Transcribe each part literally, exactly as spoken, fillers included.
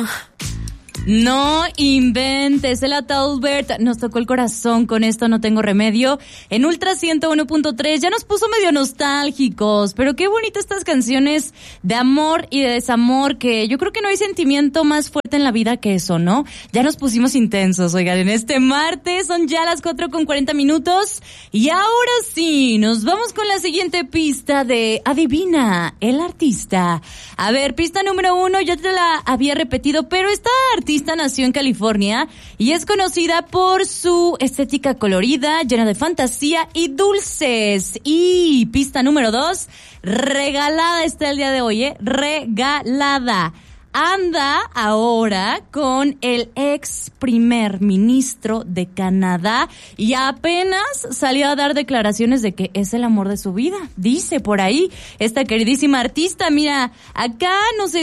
No inventes, el Ataulbert nos tocó el corazón, con esto no tengo remedio. En Ultra ciento uno punto tres ya nos puso medio nostálgicos, pero qué bonitas estas canciones de amor y de desamor, que yo creo que no hay sentimiento más fuerte en la vida que eso, ¿no? Ya nos pusimos intensos, oigan, en este martes son ya las cuatro con cuarenta minutos y ahora sí, nos vamos con la siguiente pista de Adivina el artista. A ver, pista número uno, ya te la había repetido, pero esta artista nació en California y es conocida por su estética colorida, llena de fantasía y dulces. Y pista número dos, regalada está el día de hoy, ¿eh? Regalada. Anda ahora con el ex primer ministro de Canadá y apenas salió a dar declaraciones de que es el amor de su vida. Dice por ahí esta queridísima artista. Mira, acá nos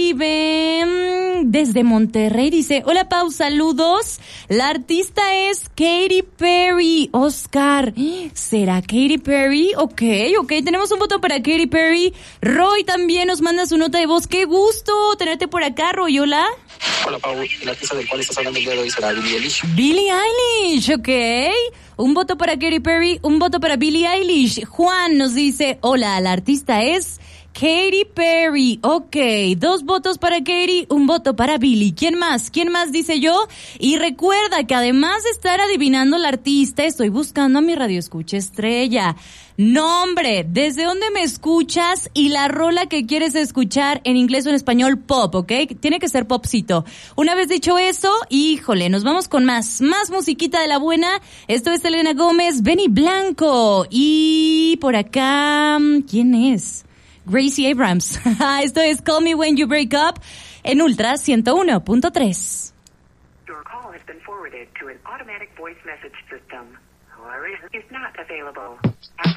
escribe desde Monterrey. Dice, hola Pau, saludos. La artista es Katy Perry. Oscar, ¿será Katy Perry? Ok, ok, tenemos un voto para Katy Perry. Roy también nos manda su nota de voz. Qué gusto tenerte por acá, Roy. Hola. Hola, Pau. La artista del cual estás hablando el día de hoy será Billie Eilish. Billie Eilish, ok. Un voto para Katy Perry, un voto para Billie Eilish. Juan nos dice, hola, la artista es Katy Perry. Ok, dos votos para Katy, un voto para Billie. ¿Quién más? ¿Quién más dice yo? Y recuerda que además de estar adivinando la artista, estoy buscando a mi radioescucha estrella. Nombre, desde dónde me escuchas y la rola que quieres escuchar en inglés o en español, pop, ¿ok? Tiene que ser popcito. Una vez dicho eso, híjole, nos vamos con más, más musiquita de la buena. Esto es Selena Gómez, Benny Blanco y por acá, ¿quién es? Gracie Abrams. Esto es Call Me When You Break Up en Ultra ciento uno punto tres. Your call has been forwarded to an automatic voice message system. However, is not available.